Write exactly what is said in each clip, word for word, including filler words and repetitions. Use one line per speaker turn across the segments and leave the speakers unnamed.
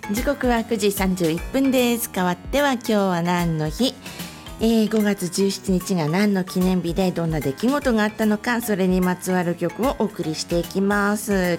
時刻はくじさんじゅういっぷんです。変わっては今日は何の日、えー、ごがつじゅうしちにちが何の記念日でどんな出来事があったのか、それにまつわる曲をお送りしていきます。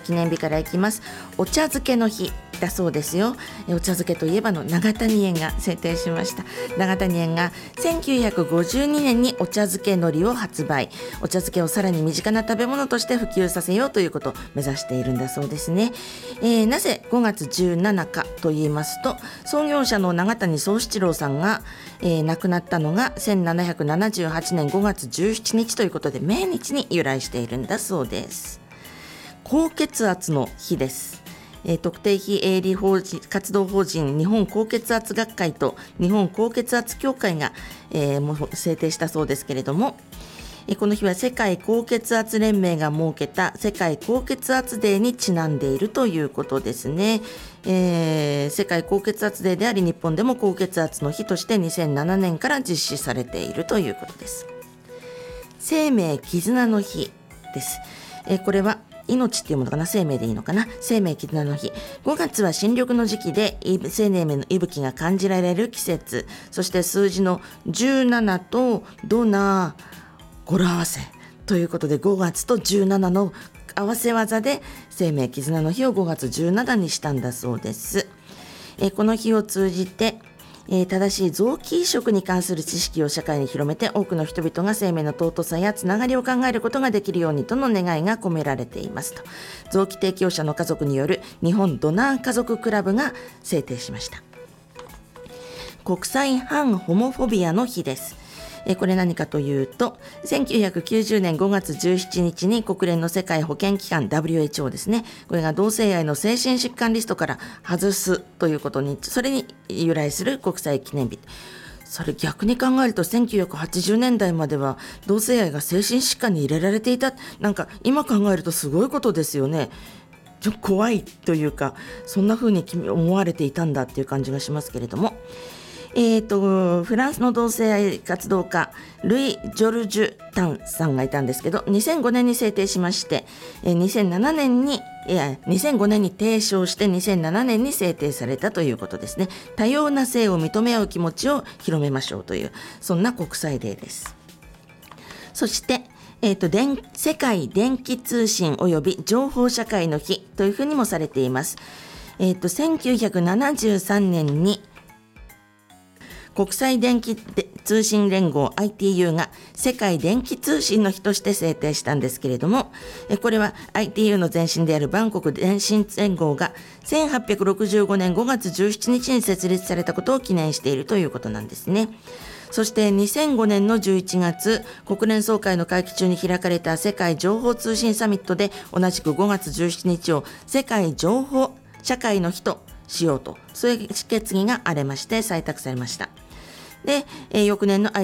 記念日からいきます。お茶漬けの日だそうですよ。お茶漬けといえばの永谷園が制定しました。永谷園がせんきゅうひゃくごじゅうにねんにお茶漬け海苔を発売。お茶漬けをさらに身近な食べ物として普及させようということを目指しているんだそうですね。えー、なぜごがつじゅうしちにちかと言いますと、創業者の永谷宗七郎さんが、えー、亡くなったのがせんななひゃくななじゅうはちねんごがつじゅうしちにちということで、命日に由来しているんだそうです。高血圧の日です。えー、特定非営利法人活動法人日本高血圧学会と日本高血圧協会が、えー、も制定したそうですけれども、えー、この日は世界高血圧連盟が設けた世界高血圧デーにちなんでいるということですね。えー、世界高血圧デーであり、日本でも高血圧の日としてにせんななねんから実施されているということです。生命絆の日です。えー、これは命っていうものかな、生命でいいのかな、生命絆の日。ごがつは新緑の時期で生命の息吹が感じられる季節、そして数字のじゅうななとドナー語呂合わせということで、ごがつとじゅうななの合わせ技で生命絆の日をごがつじゅうしちにちにしたんだそうです。えこの日を通じてえー、正しい臓器移植に関する知識を社会に広めて、多くの人々が生命の尊さやつながりを考えることができるようにとの願いが込められていますと、臓器提供者の家族による日本ドナー家族クラブが制定しました。国際反ホモフォビアの日です。えこれ何かというと、せんきゅうひゃくきゅうじゅうねんごがつじゅうしちにちに国連の世界保健機関 ダブリューエイチオー ですね、これが同性愛の精神疾患リストから外すということに、それに由来する国際記念日。それ逆に考えると、せんきゅうひゃくはちじゅうねんだいまでは同性愛が精神疾患に入れられていた、なんか今考えるとすごいことですよね。ちょっと怖いというか、そんな風に思われていたんだっていう感じがしますけれども、えーと、フランスの同性愛活動家ルイ・ジョルジュ・タンさんがいたんですけど、にせんごねんに制定しまして、にせんななねんにいやにせんごねんに提唱してにせんななねんに制定されたということですね。多様な性を認め合う気持ちを広めましょうという、そんな国際デーです。そしてえーと、電世界電気通信及び情報社会の日というふうにもされています。えーと、せんきゅうひゃくななじゅうさんねんに国際電気通信連合 アイティーユー が世界電気通信の日として制定したんですけれども、これは アイティーユー の前身であるバンコク電信連合がせんはっぴゃくろくじゅうごねんごがつじゅうしちにちに設立されたことを記念しているということなんですね。そしてにせんごねんのじゅういちがつ、国連総会の会期中に開かれた世界情報通信サミットで、同じくごがつじゅうしちにちを世界情報社会の日としようと、そういう決議がありまして採択されました。で、えー、翌年の